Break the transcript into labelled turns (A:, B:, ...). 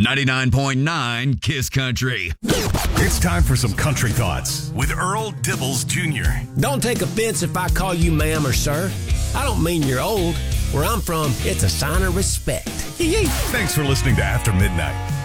A: 99.9 Kiss Country.
B: It's time for some country thoughts with Earl Dibbles Jr.
C: Don't take offense if I call you ma'am or sir. I don't mean you're old. Where I'm from, it's a sign of respect.
B: Thanks for listening to After Midnight.